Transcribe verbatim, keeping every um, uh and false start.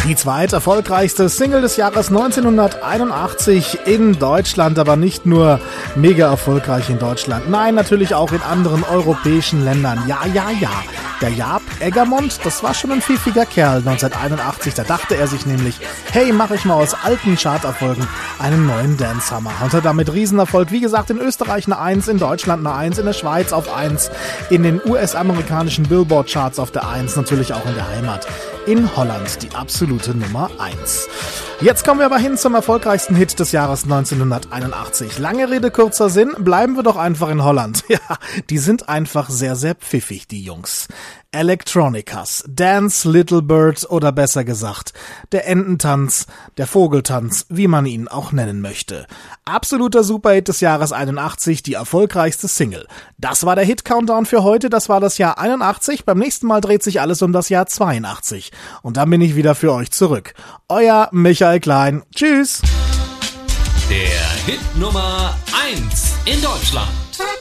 Die zweit erfolgreichste Single des Jahres neunzehnhunderteinundachtzig in Deutschland, aber nicht nur mega erfolgreich in Deutschland, nein, natürlich auch in anderen europäischen Ländern. Ja, ja, ja. Der Jaap Eggermont, das war schon ein pfiffiger Kerl neunzehnhunderteinundachtzig. Da dachte er sich nämlich, hey, mache ich mal aus alten Charterfolgen einen neuen Dance-Hammer. Und hat damit Riesenerfolg. Wie gesagt, in Österreich eine eins, in Deutschland eine eins, in der Schweiz auf eins, in den U S-amerikanischen Billboard-Charts auf der eins, natürlich auch in der Heimat. In Holland die absolute Nummer eins. Jetzt kommen wir aber hin zum erfolgreichsten Hit des Jahres neunzehnhunderteinundachtzig. Lange Rede, kurzer Sinn, bleiben wir doch einfach in Holland. Ja, die sind einfach sehr, sehr pfiffig, die Jungs. Electronicas, Dance Little Bird oder besser gesagt, der Ententanz, der Vogeltanz, wie man ihn auch nennen möchte. Absoluter Superhit des Jahres einundachtzig, die erfolgreichste Single. Das war der Hit-Countdown für heute, das war das Jahr einundachtzig. Beim nächsten Mal dreht sich alles um das Jahr zweiundachtzig. Und dann bin ich wieder für euch zurück. Euer Michael Klein. Tschüss! Der Hit Nummer eins in Deutschland.